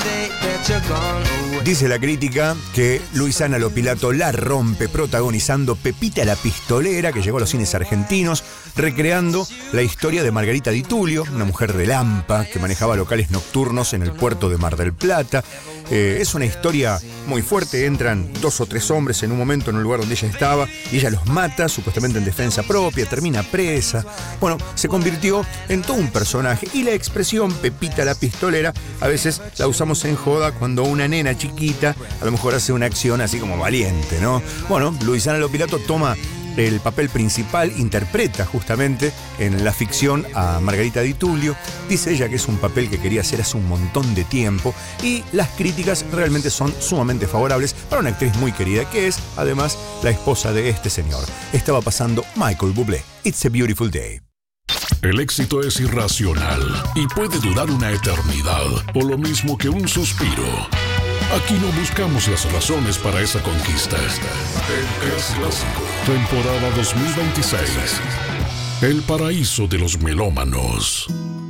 Dice la crítica que Luisana Lopilato la rompe protagonizando Pepita la Pistolera, que llegó a los cines argentinos, recreando la historia de Margarita Di Tullio, una mujer de Lampa que manejaba locales nocturnos en el puerto de Mar del Plata. Es una historia muy fuerte, entran 2 o 3 hombres en un momento en un lugar donde ella estaba y ella los mata, supuestamente en defensa propia, termina presa. Bueno, se convirtió en todo un personaje y la expresión Pepita la Pistolera a veces la usamos en joda cuando una nena chiquita a lo mejor hace una acción así como valiente, ¿no? Bueno, Luisana Lopilato toma el papel principal, interpreta justamente en la ficción a Margarita Di Tullio. Dice ella que es un papel que quería hacer hace un montón de tiempo y las críticas realmente son sumamente favorables para una actriz muy querida que es además la esposa de este señor. Estaba pasando Michael Bublé, It's a Beautiful Day. El éxito es irracional y puede durar una eternidad, o lo mismo que un suspiro. Aquí no buscamos las razones para esa conquista. El Clásico, temporada 2026. El paraíso de los melómanos.